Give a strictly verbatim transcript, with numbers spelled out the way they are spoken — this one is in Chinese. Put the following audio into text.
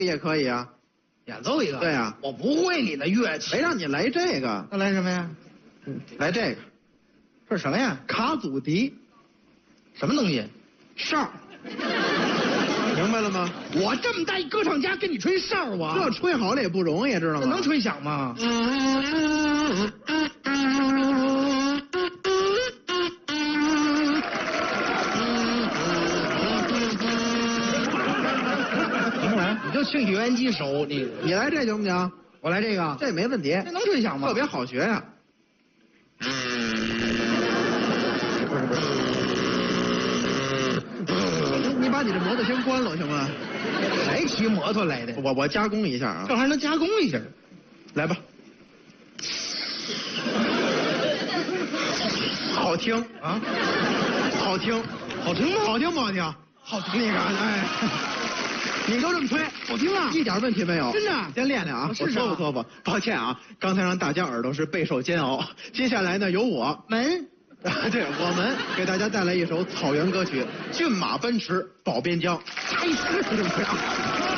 也可以啊， 演奏一个。 对啊， 我不会你的乐器。 没让你来这个， 那来什么呀？ 嗯，来这个， 这是什么呀？ 卡祖笛， 什么东西？ 哨，明白了吗？ 我这么大一歌唱家跟你吹哨啊？ 这吹好了也不容易，知道吗？ 这能吹响吗？你就清洗油烟机熟，你你来这行不行？ 我来这个， 这没问题， 这能吹响吗？ 特别好学呀、啊。不是不是，你把你这摩托先关了行吗？ 谁骑摩托来的？ 我我加工一下啊， 这还能加工一下？ 来吧。好听啊， 好听， 好听吗？ 好听不好听？好听。你看，哎，你就这么吹， 好听啊， 一点问题没有。 真的， 先练练啊，我试搓不搓吧？抱歉啊，刚才让大家耳朵是备受煎熬。接下来呢，由我门， 对我们给大家带来一首草原歌曲《骏马奔驰保边疆》。 开始就这样。